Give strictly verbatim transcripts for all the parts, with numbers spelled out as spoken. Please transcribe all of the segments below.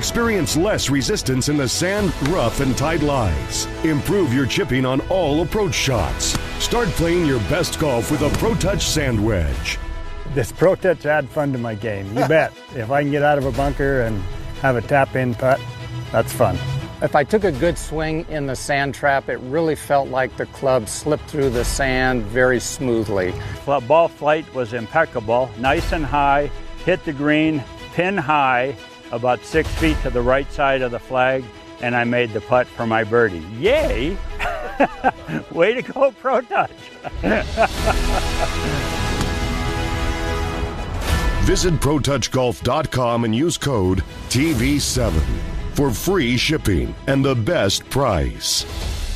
Experience less resistance in the sand, rough, and tight lies. Improve your chipping on all approach shots. Start playing your best golf with a Pro Touch Sand Wedge. This Pro Touch add fun to my game. You bet. If I can get out of a bunker and have a tap-in putt, that's fun. If I took a good swing in the sand trap, it really felt like the club slipped through the sand very smoothly. Well, ball flight was impeccable, nice and high, hit the green, pin high, about six feet to the right side of the flag, and I made the putt for my birdie. Yay! Way to go, Pro Touch! Visit Pro Touch Golf dot com and use code T V seven for free shipping and the best price.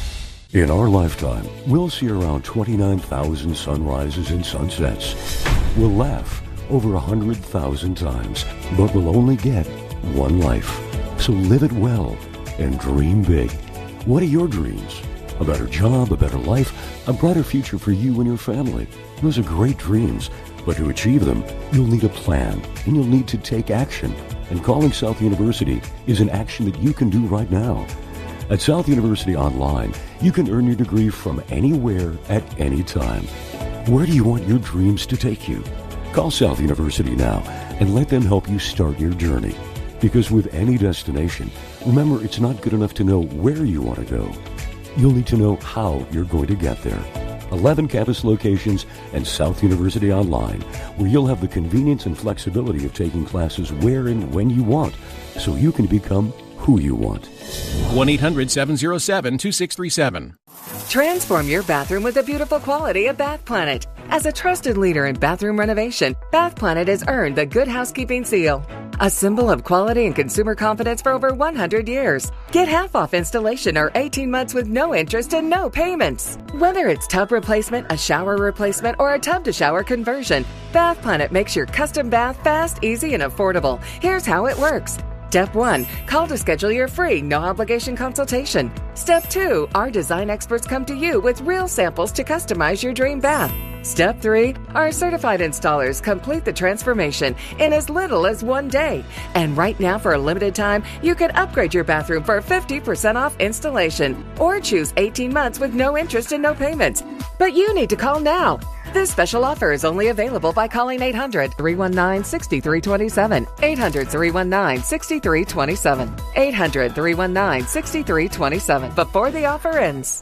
In our lifetime, we'll see around twenty-nine thousand sunrises and sunsets. We'll laugh over one hundred thousand times, but we'll only get one life. So live it well and dream big. What are your dreams? A better job, a better life, a brighter future for you and your family. Those are great dreams, but to achieve them, you'll need a plan and you'll need to take action. And calling South University is an action that you can do right now. At South University Online, you can earn your degree from anywhere at any time. Where do you want your dreams to take you? Call South University now and let them help you start your journey. Because with any destination, remember it's not good enough to know where you want to go. You'll need to know how you're going to get there. eleven campus locations and South University Online, where you'll have the convenience and flexibility of taking classes where and when you want, so you can become who you want. one eight hundred seven oh seven two six three seven. Transform your bathroom with the beautiful quality of Bath Planet. As a trusted leader in bathroom renovation, Bath Planet has earned the Good Housekeeping seal, a symbol of quality and consumer confidence for over one hundred years. Get half off installation or eighteen months with no interest and no payments. Whether it's tub replacement, a shower replacement, or a tub-to-shower conversion, Bath Planet makes your custom bath fast, easy, and affordable. Here's how it works. Step one, call to schedule your free, no-obligation consultation. Step two, our design experts come to you with real samples to customize your dream bath. Step three, our certified installers complete the transformation in as little as one day. And right now, for a limited time, you can upgrade your bathroom for fifty percent off installation or choose eighteen months with no interest and no payments. But you need to call now. This special offer is only available by calling eight hundred, three one nine, six three two seven, eight hundred, three one nine, six three two seven, eight hundred, three one nine, six three two seven, before the offer ends.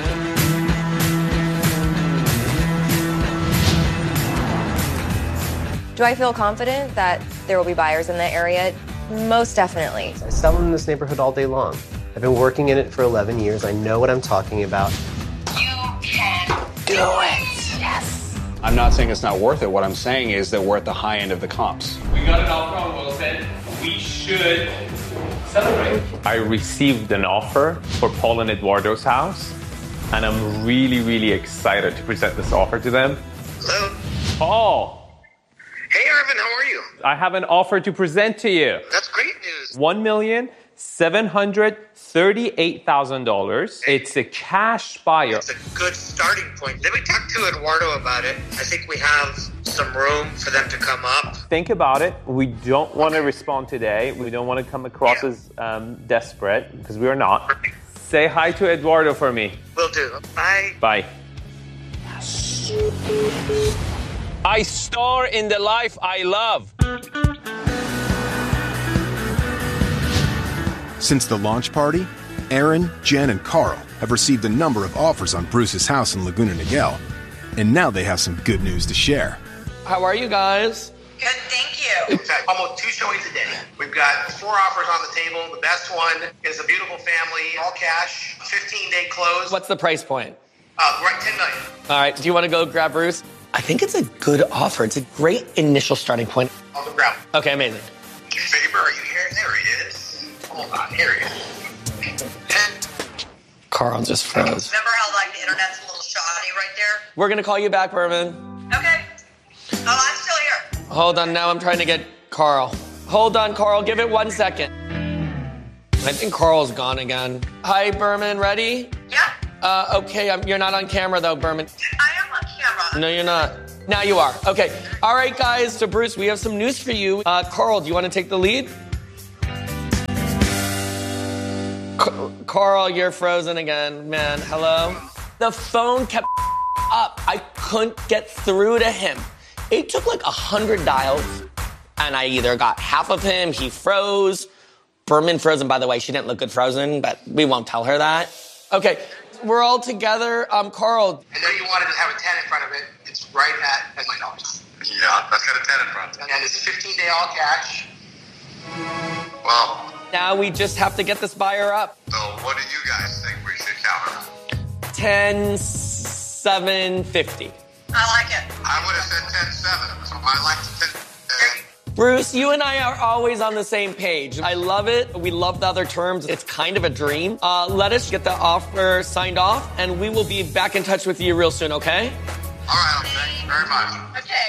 Do I feel confident that there will be buyers in that area? Most definitely. I sell in this neighborhood all day long. I've been working in it for eleven years. I know what I'm talking about. You can do it. Yes. I'm not saying it's not worth it. What I'm saying is that we're at the high end of the comps. We got an offer on Wilson. We should celebrate. I received an offer for Paul and Eduardo's house, and I'm really, really excited to present this offer to them. Hello? Paul. Hey, Arvin, how are you? I have an offer to present to you. That's great news. One million seven hundred thirty-eight thousand dollars. It's a cash buyer. It's a good starting point. Let me talk to Eduardo about it. I think we have some room for them to come up. Think about it. We don't want to respond today. We don't want to come across yeah. as um, desperate, because we are not. Perfect. Say hi to Eduardo for me. Will do. Bye. Bye. Yes. I star in the life I love. Since the launch party, Aaron, Jen, and Carl have received a number of offers on Bruce's house in Laguna Niguel, and now they have some good news to share. How are you guys? Good, thank you. We've had almost two showings a day. We've got four offers on the table. The best one is a beautiful family, all cash, fifteen-day close. What's the price point? Uh, right, ten million dollars. All right, do you want to go grab Bruce? I think it's a good offer. It's a great initial starting point. I'll go grab him. Okay, amazing. Faber, are you here? There he is. Hold on, here he is. Carl just froze. Remember how like the internet's a little shoddy right there? We're going to call you back, Berman. Okay. Oh, I'm still here. Hold on, now I'm trying to get Carl. Hold on, Carl, give it one second. I think Carl's gone again. Hi, Berman, ready? Yeah. Uh, okay, I'm, you're not on camera though, Berman. I am on camera. No, you're not. Now you are. Okay. All right, guys. So, Bruce, we have some news for you. Uh, Carl, do you want to take the lead? Carl, you're frozen again, man. Hello? The phone kept up. I couldn't get through to him. It took like a hundred dials, and I either got half of him, he froze. Berman frozen, by the way. She didn't look good frozen, but we won't tell her that. Okay, we're all together. Um, Carl. I know you wanted to have a ten in front of it. It's right at ten million dollars. Yeah, that's got a ten in front. And it's a fifteen-day all cash. Well. Now we just have to get this buyer up. So what do you guys think we should count on? ten seven fifty. I like it. I would have said ten seven, so I like the ten. Bruce, you and I are always on the same page. I love it. We love the other terms. It's kind of a dream. Uh, let us get the offer signed off, and we will be back in touch with you real soon, okay? All right, thank you very much. Okay.